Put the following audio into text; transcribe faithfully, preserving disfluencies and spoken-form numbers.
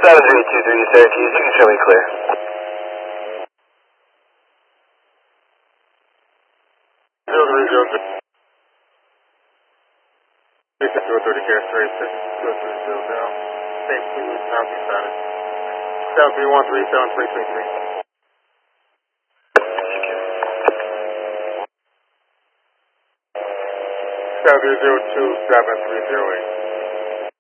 seven three two three Syracuse, you can show me clear. zero three zero two. two thirty gas straight, two three zero down. Same two, now be silent. seven three one three seven three three three. seven three zero two seven three zero eight.